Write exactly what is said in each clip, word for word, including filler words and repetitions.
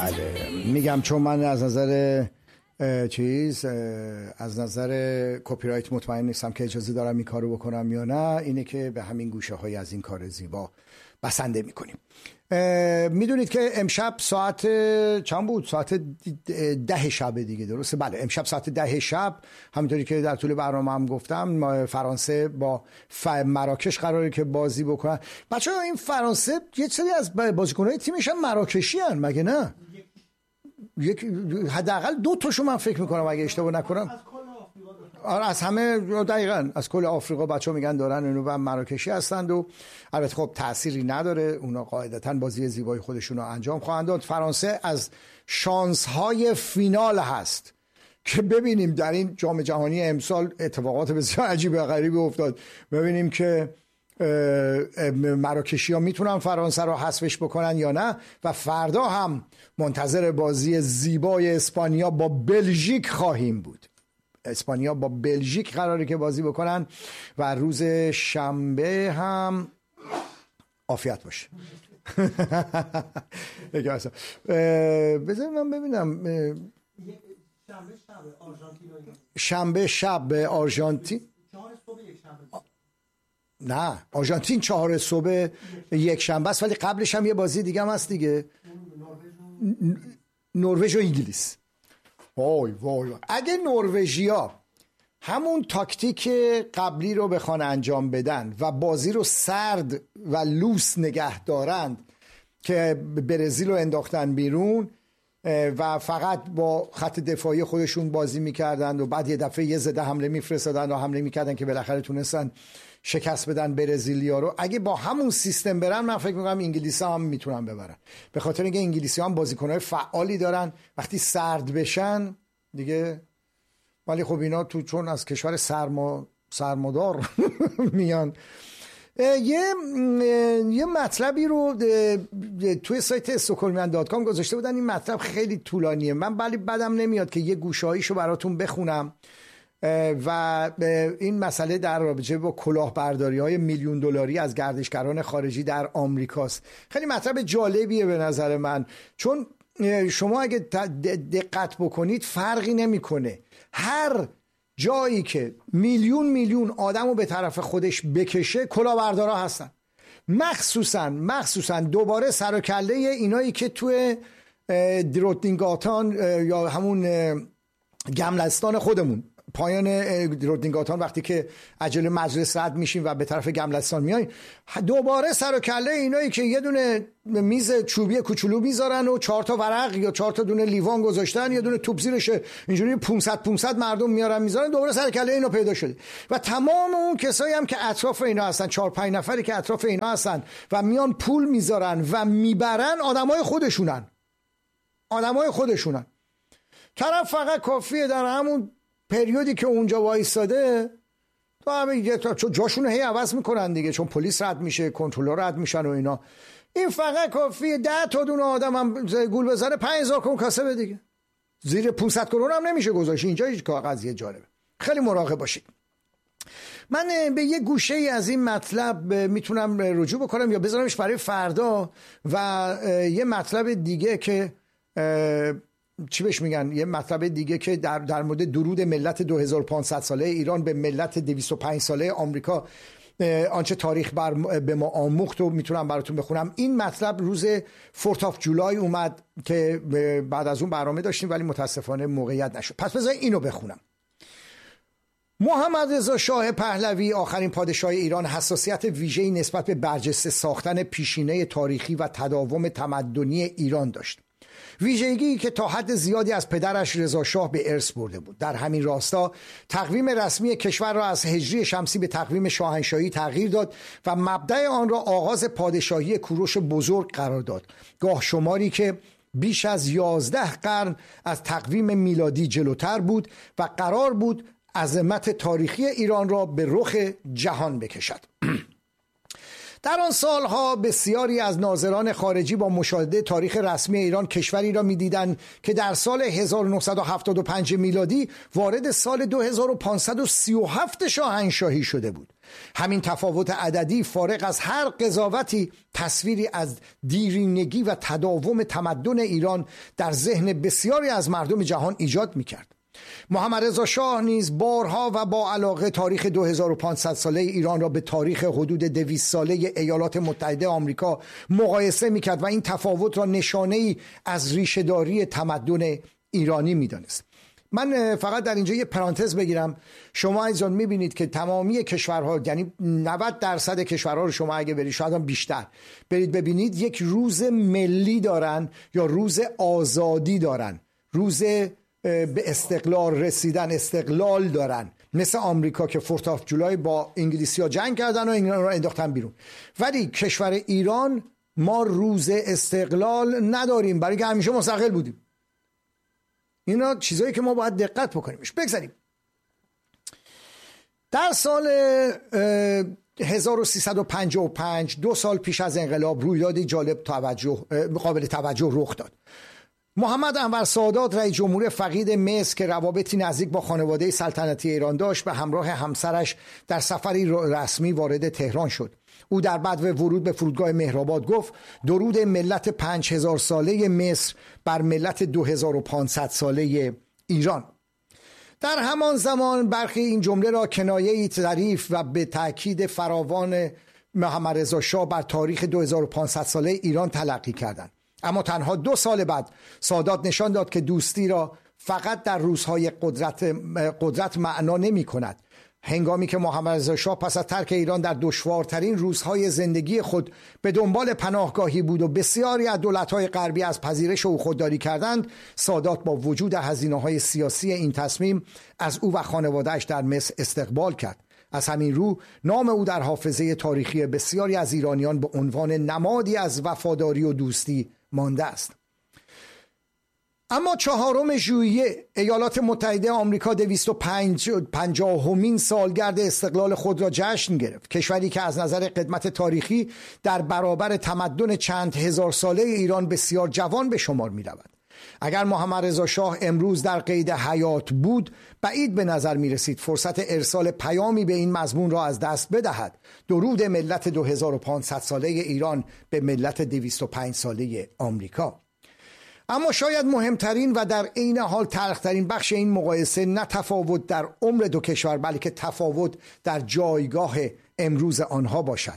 بله میگم چون من از نظر چیز از نظر کپی رایت مطمئن نیستم که اجازه دارم این کارو بکنم یا نه، اینه که به همین گوشه های از این کار زیبا بسنده میکنیم. میدونید که امشب ساعت چند بود؟ ساعت ده شب دیگه، درسته؟ بله امشب ساعت ده شب، همونطوری که در طول برنامه هم گفتم، فرانسه با مراکش قراره که بازی بکنن. بچه ها این فرانسه یه سری از بازیکنهای تیمش هم مراکشی هن، مگه نه؟ یک حداقل دو تاشو من فکر میکنم اگه اشتباه نکنم آره از همه دقیقاً از کل آفریقا بچه‌ها میگن دارن اونو و مراکشی هستند و البته خب تأثیری نداره، اونا قاعدتاً بازی زیبای خودشون رو انجام خواهند داد. فرانسه از شانس های فینال هست که ببینیم در این جام جهانی امسال اتفاقات بسیار عجیب و غریبی افتاد. ببینیم که مراکشی ها میتونن فرانسه رو حذفش بکنن یا نه. و فردا هم منتظر بازی زیبای اسپانیا با بلژیک خواهیم بود. اسپانیا با بلژیک قراره که بازی بکنن و روز شنبه هم عافیت باشه. بذار من ببینم شنبه شب به آرژانتین، نه آرژانتین چهار صبح یک شنبه است، ولی قبلش هم یه بازی دیگه هم هست دیگه، نروژ و انگلیس. وای وای اگه نروژیا همون تاکتیک قبلی رو بخوان انجام بدن و بازی رو سرد و لوس نگه دارند که برزیل رو انداختن بیرون و فقط با خط دفاعی خودشون بازی میکردن و بعد یه دفعه یه زده حمله میفرستادن و حمله میکردن که بالاخره تونستن شکست بدن برزیلیا رو، اگه با همون سیستم برن من فکر میکنم انگلیسی هم میتونن ببرن، به خاطر اینکه انگلیسی هم بازیکنهای فعالی دارن وقتی سرد بشن دیگه. ولی خب اینا تو چون از کشور سرما سرمادار میان. یه یه مطلبی رو توی سایت استکهلمیان دات کام گذاشته بودن، این مطلب خیلی طولانیه، من ولی بدم نمیاد که یه گوشهاییشو براتون بخونم. و این مسئله در رابطه با کلاهبرداری های میلیون دلاری از گردشگران خارجی در آمریکاست. خیلی مطلب جالبیه به نظر من، چون شما اگه دقت بکنید فرقی نمیکنه، هر جایی که میلیون میلیون آدمو به طرف خودش بکشه کلاهبردارا هستن. مخصوصا مخصوصا دوباره سر و کله اینایی که توی درودنگاتان یا همون گملستان خودمون، پایان رودنگاتان، وقتی که عجله مجلس رد میشیم و به طرف گملستان میاییم، دوباره سر و کله اینایی که یه دونه میز چوبی کوچولو میذارن و چهار تا ورق یا چهار تا دونه لیوان گذاشتن، یه دونه توپ زیرشه، اینجوری پانصد پانصد مردم میارن میذارن، دوباره سر کله اینا پیدا شده. و تمام اون کسایی هم که اطراف اینا هستن، چهار پنج نفری که اطراف اینا هستن و میان پول میذارن و میبرن، آدمای خودشونن آدمای خودشونن طرف فقط کافیه در همون پریودی که اونجا وایستاده تو همه چون جاشون هی عوض میکنن دیگه، چون پلیس رد میشه، کنترلر رد میشن و اینا، این فقط کافیه ده تا دونه آدم هم گول بزنه پنج هزار کون کاسبه دیگه، زیر پانصد کرون هم نمیشه گذاشت. اینجا هیچ قضیه جالبه، خیلی مراقب باشید. من به یه گوشه ای از این مطلب میتونم رجوع بکنم یا بذارمش برای فردا، و یه مطلب دیگه که چی بهش میگن، یه مطلب دیگه که در در مورد درود ملت دو هزار و پانصد ساله ایران به ملت دویست و پنج ساله آمریکا، آنچه تاریخ بر به ما آموخت، و میتونم براتون بخونم. این مطلب روز فورت آف جولای اومد که بعد از اون برنامه داشتیم ولی متاسفانه موقعیت نشد، پس بذار اینو بخونم. محمد رضا شاه پهلوی، آخرین پادشاه ایران، حساسیت ویژه‌ای نسبت به برجسته ساختن پیشینه تاریخی و تداوم تمدنی ایران داشت، ویژگی که تا حد زیادی از پدرش رضا شاه به ارث برده بود. در همین راستا تقویم رسمی کشور را از هجری شمسی به تقویم شاهنشاهی تغییر داد و مبدأ آن را آغاز پادشاهی کوروش بزرگ قرار داد، گاه شماری که بیش از یازده قرن از تقویم میلادی جلوتر بود و قرار بود عظمت تاریخی ایران را به رخ جهان بکشد. در آن سالها بسیاری از ناظران خارجی با مشاهده تاریخ رسمی ایران کشوری را می‌دیدند که در سال هزار و نهصد و هفتاد و پنج میلادی وارد سال دو هزار و پانصد و سی و هفت شاهنشاهی شده بود. همین تفاوت عددی فارغ از هر قضاوتی تصویری از دیرینگی و تداوم تمدن ایران در ذهن بسیاری از مردم جهان ایجاد می‌کرد. محمد رضا شاه نیز بارها و با علاقه تاریخ دو هزار و پانصد ساله ایران را به تاریخ حدود دویست ساله ایالات متحده آمریکا مقایسه می‌کرد و این تفاوت را نشانه‌ای از ریشه‌داری تمدن ایرانی می‌دانست. من فقط در اینجا یه پرانتز بگیرم. شما عزیزان می‌بینید که تمامی کشورها، یعنی نود درصد کشورها رو شما اگه برید، شاید هم بیشتر برید ببینید، یک روز ملی دارن یا روز آزادی دارن، روز به استقلال رسیدن، استقلال دارن، مثل آمریکا که فورت آف جولای با انگلیسی ها جنگ کردن و اینا رو انداختن بیرون. ولی کشور ایران ما روز استقلال نداریم، برای که همیشه مستقل بودیم. اینا چیزایی که ما باید دقت بکنیمش. بگذاریم در سال هزار و سیصد و پنجاه و پنج، دو سال پیش از انقلاب، رویدادی جالب توجه قابل توجه رخ داد. محمد انور سادات رئیس جمهور فقید مصر که روابطی نزدیک با خانواده سلطنتی ایران داشت، به همراه همسرش در سفری رسمی وارد تهران شد. او در بعد ورود به فرودگاه مهرآباد گفت: درود ملت پنج هزار ساله مصر بر ملت دو هزار و پانصد ساله ایران. در همان زمان برخی این جمله را کنایه‌ای ظریف و به تأکید فراوان محمد رضا شاه بر تاریخ دو هزار و پانصد ساله ایران تلقی کردند. اما تنها دو سال بعد سادات نشان داد که دوستی را فقط در روزهای قدرت قدرت معنا نمی کند. هنگامی که محمد رضا شاه پس از ترک ایران در دشوارترین روزهای زندگی خود به دنبال پناهگاهی بود و بسیاری از دولت‌های غربی از پذیرش او خودداری کردند، سادات با وجود هزینه‌های سیاسی این تصمیم از او و خانواده‌اش در مصر استقبال کرد. از همین رو نام او در حافظه تاریخی بسیاری از ایرانیان به عنوان نمادی از وفاداری و دوستی مانده است. اما چهارم ژوئیه ایالات متحده آمریکا دویست و پنجاهمین سالگرد استقلال خود را جشن گرفت. کشوری که از نظر قدمت تاریخی در برابر تمدن چند هزار ساله ایران بسیار جوان به شمار می رود. اگر محمد رضا شاه امروز در قید حیات بود، بعید به نظر می رسید فرصت ارسال پیامی به این مضمون را از دست بدهد: درود ملت دو هزار و پانصد ساله ایران به ملت دویست و پنج ساله آمریکا. اما شاید مهمترین و در عین حال تلخترین بخش این مقایسه نه تفاوت در عمر دو کشور، بلکه تفاوت در جایگاه امروز آنها باشد.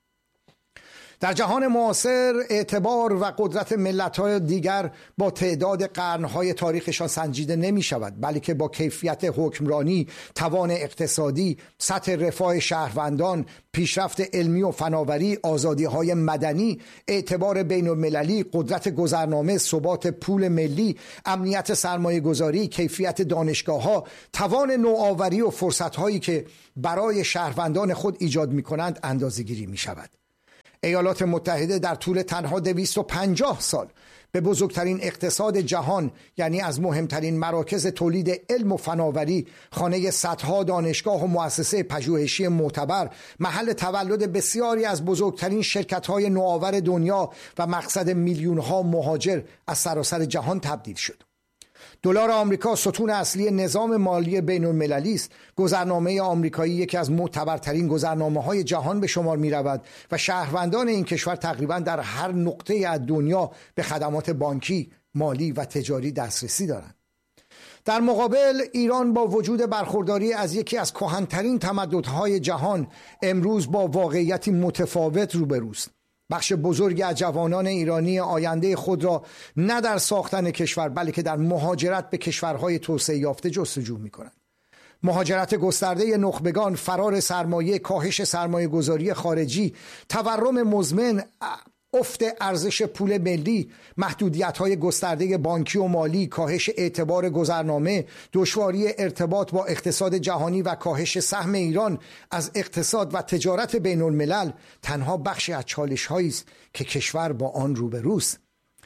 در جهان معاصر اعتبار و قدرت ملت‌های دیگر با تعداد قرن‌های تاریخشان سنجیده نمی‌شود، بلکه با کیفیت حکمرانی، توان اقتصادی، سطح رفاه شهروندان، پیشرفت علمی و فناوری، آزادی‌های مدنی، اعتبار بین‌المللی، قدرت گذرنامه، ثبات پول ملی، امنیت سرمایه‌گذاری، کیفیت دانشگاه‌ها، توان نوآوری و فرصت‌هایی که برای شهروندان خود ایجاد می‌کنند اندازه‌گیری می‌شود. ایالات متحده در طول تنها دویست و پنجاه سال به بزرگترین اقتصاد جهان، یعنی از مهمترین مراکز تولید علم و فناوری، خانه صدها دانشگاه و مؤسسه پژوهشی معتبر، محل تولد بسیاری از بزرگترین شرکت‌های نوآور دنیا و مقصد میلیون‌ها مهاجر از سراسر جهان تبدیل شد. دلار آمریکا ستون اصلی نظام مالی بین المللی است. گذرنامه آمریکایی یکی از معتبرترین گذرنامه‌های جهان به شمار می‌رود و شهروندان این کشور تقریباً در هر نقطه از دنیا به خدمات بانکی، مالی و تجاری دسترسی دارند. در مقابل ایران با وجود برخورداری از یکی از کهن‌ترین تمدن‌های جهان امروز با واقعیتی متفاوت روبروست. بخش بزرگی از جوانان ایرانی آینده خود را نه در ساختن کشور بلکه در مهاجرت به کشورهای توسعه یافته جستجو می‌کنند. مهاجرت گسترده نخبگان، فرار سرمایه، کاهش سرمایه گذاری خارجی، تورم مزمن، افت ارزش پول ملی، محدودیت‌های گسترده بانکی و مالی، کاهش اعتبار گذرنامه، دشواری ارتباط با اقتصاد جهانی و کاهش سهم ایران از اقتصاد و تجارت بین الملل تنها بخشی از چالش‌هایی است که کشور با آن روبروست.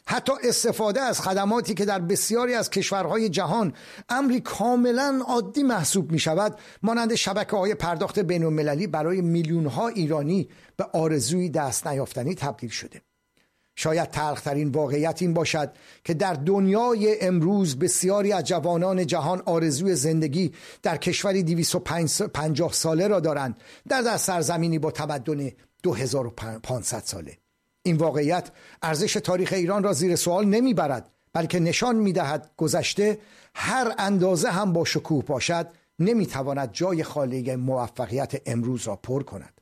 حتی استفاده از خدماتی که در بسیاری از کشورهای جهان امری کاملا عادی محسوب می شود، مانند شبکه‌های پرداخت بین‌المللی، برای میلیون‌ها ایرانی به آرزوی دست نیافتنی تبدیل شده. شاید تلخ‌ترین واقعیت این باشد که در دنیای امروز بسیاری از جوانان جهان آرزوی زندگی در کشوری دویست و پنجاه ساله را دارند، در در سرزمینی با تمدن دو هزار و پانصد ساله. این واقعیت ارزش تاریخ ایران را زیر سوال نمیبرد، بلکه نشان میدهد گذشته هر اندازه هم با شکوه باشد نمیتواند جای خالی موفقیت امروز را پر کند.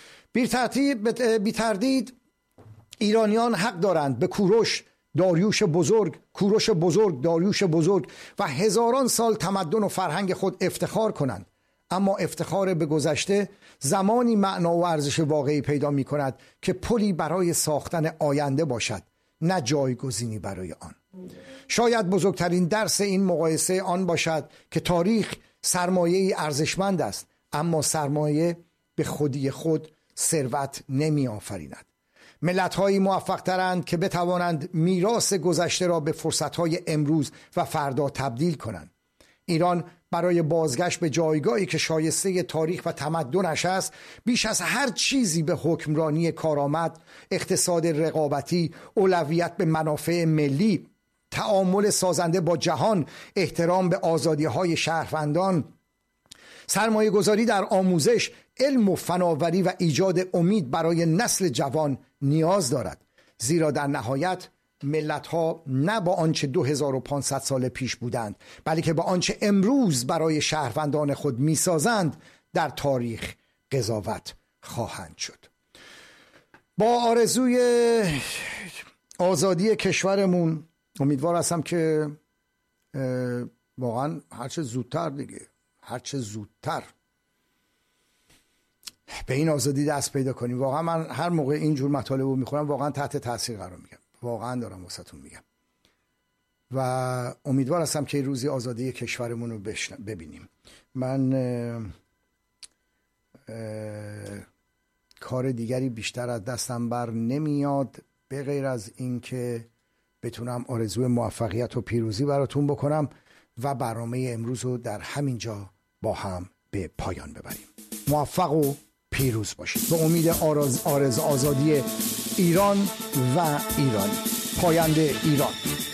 بی تردید ایرانیان حق دارند به کوروش داریوش بزرگ، کوروش بزرگ، داریوش بزرگ و هزاران سال تمدن و فرهنگ خود افتخار کنند، اما افتخار به گذشته زمانی معنا و ارزش واقعی پیدا می کند که پلی برای ساختن آینده باشد، نه جایگزینی برای آن. شاید بزرگترین درس این مقایسه آن باشد که تاریخ سرمایه‌ای ارزشمند است، اما سرمایه به خودی خود ثروت نمی آفریند. ملت‌هایی موفق‌ترند که بتوانند میراث گذشته را به فرصت‌های امروز و فردا تبدیل کنند. ایران برای بازگشت به جایگاهی که شایسته تاریخ و تمدنش است، بیش از هر چیزی به حکمرانی کارآمد، اقتصاد رقابتی، اولویت به منافع ملی، تعامل سازنده با جهان، احترام به آزادی‌های شهروندان، سرمایه گذاری در آموزش، علم و فناوری و ایجاد امید برای نسل جوان نیاز دارد. زیرا در نهایت ملت‌ها نه با آنچه دو هزار و پانصد سال پیش بودند، بلکه با آنچه امروز برای شهروندان خود می‌سازند در تاریخ قضاوت خواهند شد. با آرزوی آزادی کشورمون امیدوار هستم که واقعا هرچه زودتر دیگه هرچه زودتر به این آزادی دست پیدا کنیم. واقعا من هر موقع اینجور مطالب رو میخونم واقعا تحت تاثیر قرار میگم، واقعا دارم واسهتون میگم و امیدوار هستم که روزی آزادی کشورمون رو ببینیم. من اه اه کار دیگری بیشتر از دستم بر نمیاد به غیر از این که بتونم آرزوی موفقیت و پیروزی براتون بکنم و برنامه امروز رو در همین جا با هم به پایان ببریم. موفق و پیروز باشید. به امید آرز آرز آزادی ایران و ایرانی. پاینده ایران.